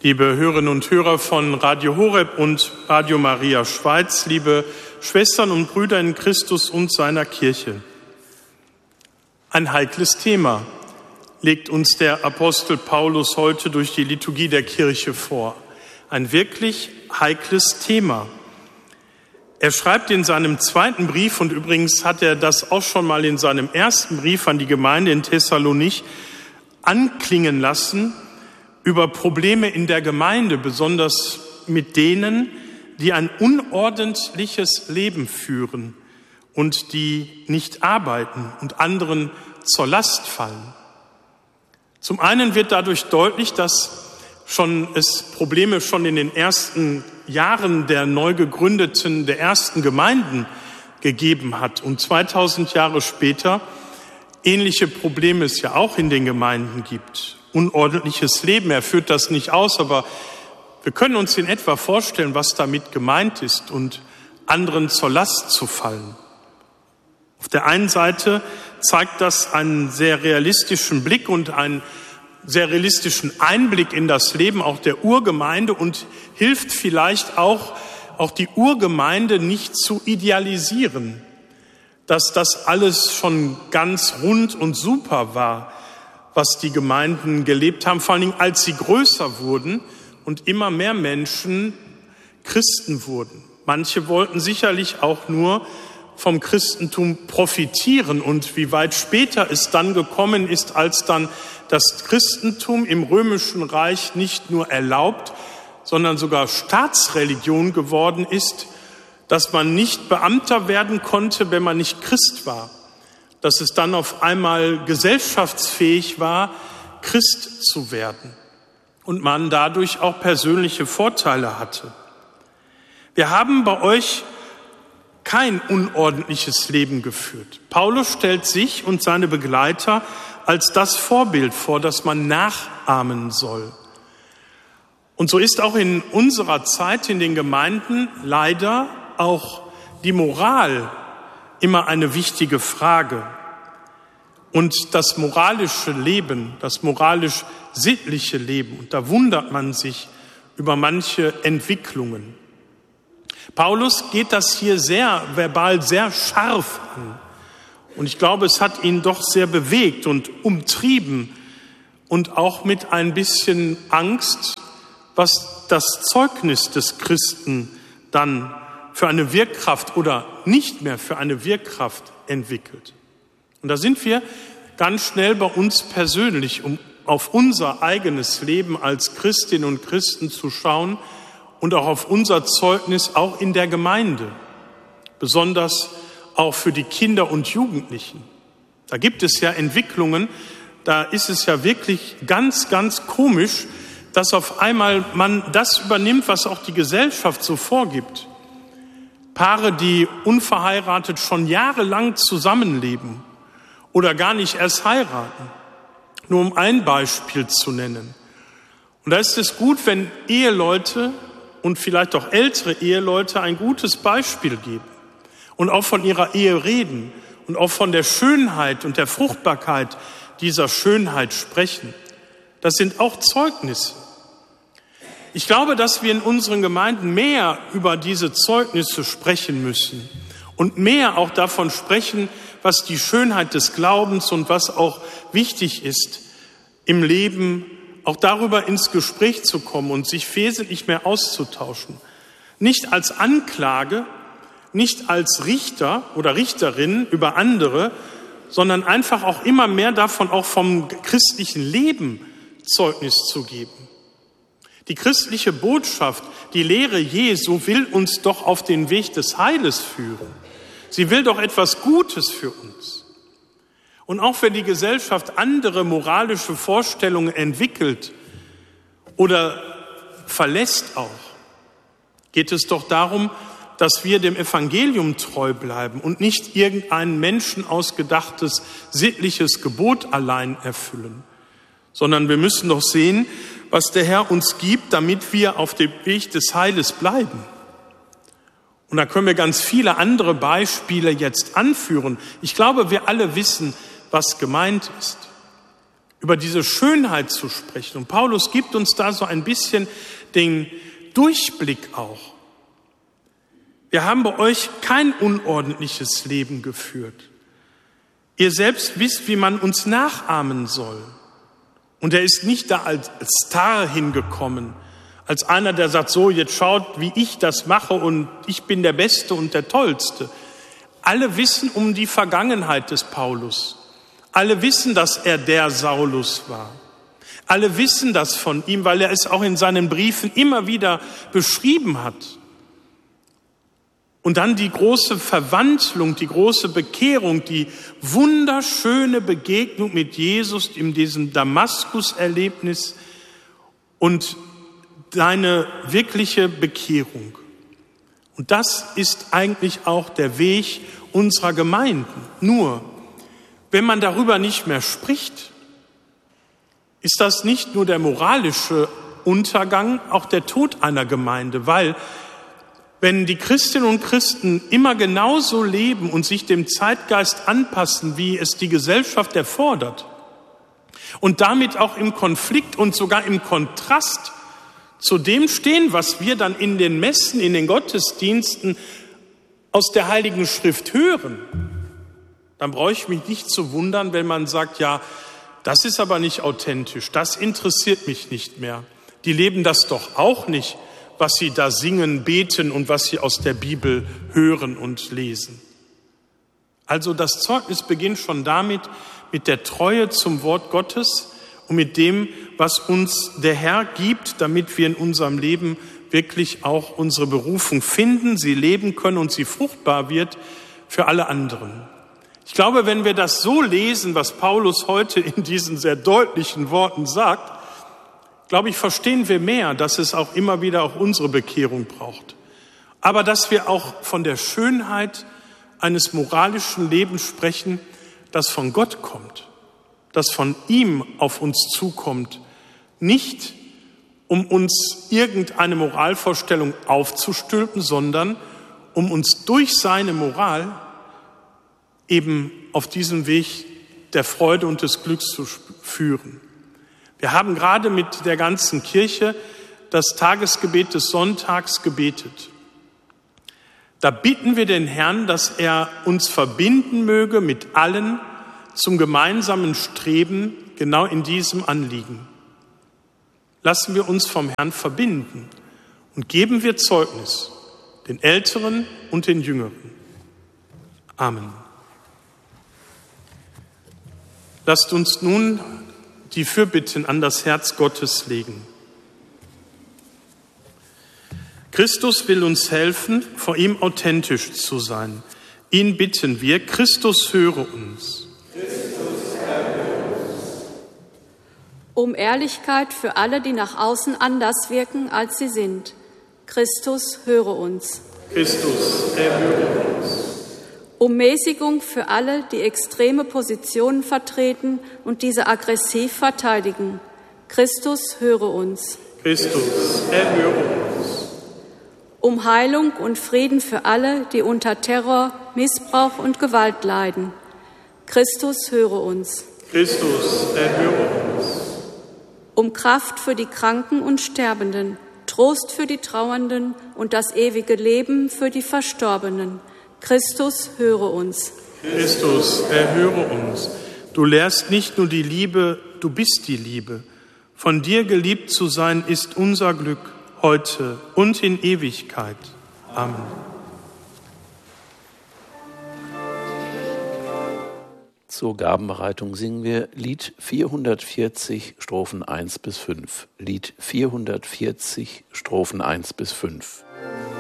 Liebe Hörerinnen und Hörer von Radio Horeb und Radio Maria Schweiz, liebe Schwestern und Brüder in Christus und seiner Kirche. Ein heikles Thema legt uns der Apostel Paulus heute durch die Liturgie der Kirche vor. Ein wirklich heikles Thema. Er schreibt in seinem zweiten Brief, und übrigens hat er das auch schon mal in seinem ersten Brief an die Gemeinde in Thessalonich anklingen lassen, über Probleme in der Gemeinde, besonders mit denen, die ein unordentliches Leben führen und die nicht arbeiten und anderen zur Last fallen. Zum einen wird dadurch deutlich, dass es Probleme schon in den ersten Jahren der der ersten Gemeinden gegeben hat und 2000 Jahre später ähnliche Probleme es ja auch in den Gemeinden gibt. Unordentliches Leben, er führt das nicht aus, aber wir können uns in etwa vorstellen, was damit gemeint ist und anderen zur Last zu fallen. Auf der einen Seite zeigt das einen sehr realistischen Blick und einen sehr realistischen Einblick in das Leben auch der Urgemeinde und hilft vielleicht auch die Urgemeinde nicht zu idealisieren, dass das alles schon ganz rund und super war, was die Gemeinden gelebt haben, vor allen Dingen als sie größer wurden und immer mehr Menschen Christen wurden. Manche wollten sicherlich auch nur vom Christentum profitieren und wie weit später es dann gekommen ist, als dann das Christentum im Römischen Reich nicht nur erlaubt, sondern sogar Staatsreligion geworden ist, dass man nicht Beamter werden konnte, wenn man nicht Christ war. Dass es dann auf einmal gesellschaftsfähig war, Christ zu werden und man dadurch auch persönliche Vorteile hatte. Wir haben bei euch kein unordentliches Leben geführt. Paulus stellt sich und seine Begleiter als das Vorbild vor, das man nachahmen soll. Und so ist auch in unserer Zeit in den Gemeinden leider auch die Moral immer eine wichtige Frage. Und das moralische Leben, das moralisch-sittliche Leben, und da wundert man sich über manche Entwicklungen. Paulus geht das hier verbal sehr scharf an. Und ich glaube, es hat ihn doch sehr bewegt und umtrieben und auch mit ein bisschen Angst, was das Zeugnis des Christen dann für eine Wirkkraft oder nicht mehr für eine Wirkkraft entwickelt. Und da sind wir ganz schnell bei uns persönlich, um auf unser eigenes Leben als Christinnen und Christen zu schauen und auch auf unser Zeugnis auch in der Gemeinde, besonders auch für die Kinder und Jugendlichen. Da gibt es ja Entwicklungen, da ist es ja wirklich ganz, ganz komisch, dass auf einmal man das übernimmt, was auch die Gesellschaft so vorgibt. Paare, die unverheiratet schon jahrelang zusammenleben oder gar nicht erst heiraten, nur um ein Beispiel zu nennen. Und da ist es gut, wenn Eheleute und vielleicht auch ältere Eheleute ein gutes Beispiel geben und auch von ihrer Ehe reden und auch von der Schönheit und der Fruchtbarkeit dieser Schönheit sprechen. Das sind auch Zeugnisse. Ich glaube, dass wir in unseren Gemeinden mehr über diese Zeugnisse sprechen müssen und mehr auch davon sprechen, was die Schönheit des Glaubens und was auch wichtig ist im Leben, auch darüber ins Gespräch zu kommen und sich wesentlich mehr auszutauschen. Nicht als Anklage, nicht als Richter oder Richterin über andere, sondern einfach auch immer mehr davon auch vom christlichen Leben Zeugnis zu geben. Die christliche Botschaft, die Lehre Jesu will uns doch auf den Weg des Heiles führen. Sie will doch etwas Gutes für uns. Und auch wenn die Gesellschaft andere moralische Vorstellungen entwickelt oder verlässt auch, geht es doch darum, dass wir dem Evangelium treu bleiben und nicht irgendein Menschen ausgedachtes sittliches Gebot allein erfüllen, sondern wir müssen doch sehen, was der Herr uns gibt, damit wir auf dem Weg des Heiles bleiben. Und da können wir ganz viele andere Beispiele jetzt anführen. Ich glaube, wir alle wissen, was gemeint ist. über diese Schönheit zu sprechen. Und Paulus gibt uns da so ein bisschen den Durchblick auch. Wir haben bei euch kein unordentliches Leben geführt. Ihr selbst wisst, wie man uns nachahmen soll. Und er ist nicht da als Star hingekommen, als einer, der sagt, so, jetzt schaut, wie ich das mache und ich bin der Beste und der Tollste. Alle wissen um die Vergangenheit des Paulus. Alle wissen, dass er der Saulus war. Alle wissen das von ihm, weil er es auch in seinen Briefen immer wieder beschrieben hat. Und dann die große Verwandlung, die große Bekehrung, die wunderschöne Begegnung mit Jesus in diesem Damaskus-Erlebnis und seine wirkliche Bekehrung. Und das ist eigentlich auch der Weg unserer Gemeinden. Nur, wenn man darüber nicht mehr spricht, ist das nicht nur der moralische Untergang, auch der Tod einer Gemeinde, weil wenn die Christinnen und Christen immer genauso leben und sich dem Zeitgeist anpassen, wie es die Gesellschaft erfordert, und damit auch im Konflikt und sogar im Kontrast zu dem stehen, was wir dann in den Messen, in den Gottesdiensten aus der Heiligen Schrift hören, dann brauche ich mich nicht zu wundern, wenn man sagt, ja, das ist aber nicht authentisch, das interessiert mich nicht mehr. Die leben das doch auch nicht, was sie da singen, beten und was sie aus der Bibel hören und lesen. Also das Zeugnis beginnt schon damit, mit der Treue zum Wort Gottes und mit dem, was uns der Herr gibt, damit wir in unserem Leben wirklich auch unsere Berufung finden, sie leben können und sie fruchtbar wird für alle anderen. Ich glaube, wenn wir das so lesen, was Paulus heute in diesen sehr deutlichen Worten sagt, glaube ich, verstehen wir mehr, dass es auch immer wieder auch unsere Bekehrung braucht. Aber dass wir auch von der Schönheit eines moralischen Lebens sprechen, das von Gott kommt, das von ihm auf uns zukommt, nicht um uns irgendeine Moralvorstellung aufzustülpen, sondern um uns durch seine Moral eben auf diesem Weg der Freude und des Glücks zu führen. Wir haben gerade mit der ganzen Kirche das Tagesgebet des Sonntags gebetet. Da bitten wir den Herrn, dass er uns verbinden möge mit allen zum gemeinsamen Streben genau in diesem Anliegen. Lassen wir uns vom Herrn verbinden und geben wir Zeugnis, den Älteren und den Jüngeren. Amen. Lasst uns nun die Fürbitten an das Herz Gottes legen. Christus will uns helfen, vor ihm authentisch zu sein. Ihn bitten wir, Christus höre uns. Christus erhöre uns. Um Ehrlichkeit für alle, die nach außen anders wirken, als sie sind. Christus höre uns. Christus erhöre uns. Um Mäßigung für alle, die extreme Positionen vertreten und diese aggressiv verteidigen. Christus höre uns. Christus erhöre uns. Um Heilung und Frieden für alle, die unter Terror, Missbrauch und Gewalt leiden. Christus höre uns. Christus erhöre uns. Um Kraft für die Kranken und Sterbenden, Trost für die Trauernden und das ewige Leben für die Verstorbenen. Christus, höre uns. Christus, erhöre uns. Du lehrst nicht nur die Liebe, du bist die Liebe. Von dir geliebt zu sein, ist unser Glück, heute und in Ewigkeit. Amen. Zur Gabenbereitung singen wir Lied 440, Strophen 1 bis 5. Lied 440, Strophen 1 bis 5.